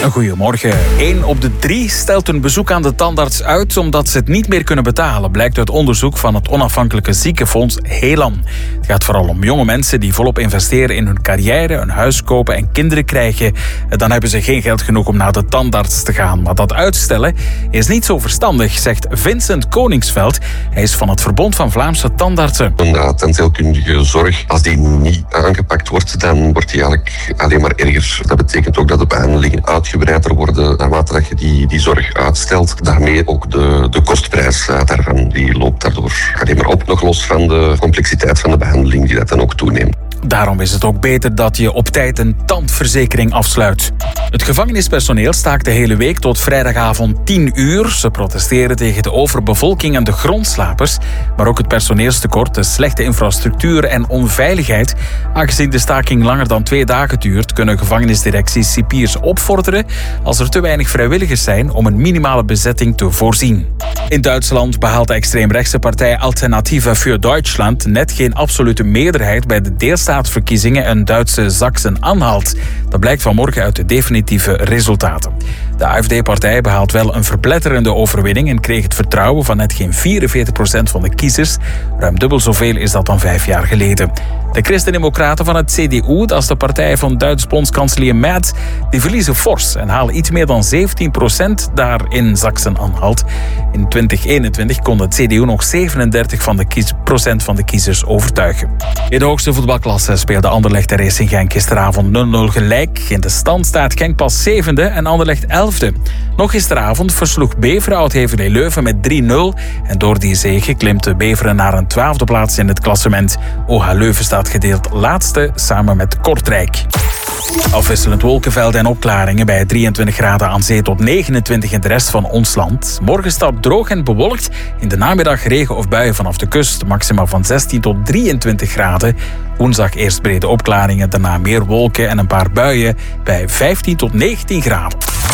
Goedemorgen. 1 op de 3 stelt een bezoek aan de tandarts uit omdat ze het niet meer kunnen betalen, blijkt uit onderzoek van het onafhankelijke ziekenfonds Helan. Het gaat vooral om jonge mensen die volop investeren in hun carrière, een huis kopen en kinderen krijgen. Dan hebben ze geen geld genoeg om naar de tandarts te gaan. Maar dat uitstellen is niet zo verstandig, zegt Vincent Koningsveld. Hij is van het Verbond van Vlaamse Tandartsen. Een tandheelkundige zorg, als die niet aangepakt wordt, dan wordt die eigenlijk alleen maar erger. Dat betekent ook dat de behandelingen uitgebreider worden naarmate dat je die zorg uitstelt. Daarmee ook de kostprijs daarvan, die loopt daardoor alleen maar op. Nog los van de complexiteit van de behandeling die dat dan ook toeneemt. Daarom is het ook beter dat je op tijd een tandverzekering afsluit. Het gevangenispersoneel staakt de hele week tot vrijdagavond 10 uur. Ze protesteren tegen de overbevolking en de grondslapers, maar ook het personeelstekort, de slechte infrastructuur en onveiligheid. Aangezien de staking langer dan 2 dagen duurt, kunnen gevangenisdirecties cipiers opvorderen als er te weinig vrijwilligers zijn om een minimale bezetting te voorzien. In Duitsland behaalt de extreemrechtse partij Alternative für Deutschland net geen absolute meerderheid bij de deelstaatverkiezingen in Duitse Sachsen-Anhalt. Dat blijkt vanmorgen uit de definitieve resultaten. De AfD-partij behaalt wel een verpletterende overwinning en kreeg het vertrouwen van net geen 44% van de kiezers. Ruim dubbel zoveel is dat dan 5 jaar geleden. De Christen-Democraten van het CDU, dat is de partij van Duits bondskanselier Merz, die verliezen fors en halen iets meer dan 17% daar in Sachsen-Anhalt. In 2021 kon het CDU nog 37% van de kiezers overtuigen. In de hoogste voetbalklasse speelde Anderlecht en Racing Genk gisteravond 0-0 gelijk. In de stand staat Genk pas 7e en Anderlecht 11e. Nog gisteravond versloeg Beveren Oud-Heverlee Leuven met 3-0. En door die zege klimt de Beveren naar een 12e plaats in het klassement. OH Leuven staat gedeeld laatste samen met Kortrijk. Afwisselend wolkenvelden en opklaringen bij 23 graden aan zee tot 29 in de rest van ons land. Morgen staat droog en bewolkt. In de namiddag regen of buien vanaf de kust. Maxima van 16 tot 23 graden. Woensdag eerst brede opklaringen, daarna meer wolken en een paar buien bij 15 tot 19 graden.